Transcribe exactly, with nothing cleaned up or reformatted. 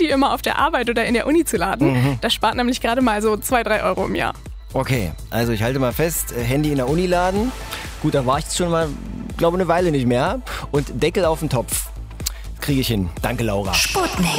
immer auf der Arbeit oder in der Uni zu laden. Mhm. Das spart nämlich gerade mal so zwei, drei Euro im Jahr. Okay, also ich halte mal fest, äh, Handy in der Uni laden. Gut, da war ich schon mal, glaube eine Weile nicht mehr. Und Deckel auf den Topf. Kriege ich hin. Danke, Laura. Sputnik.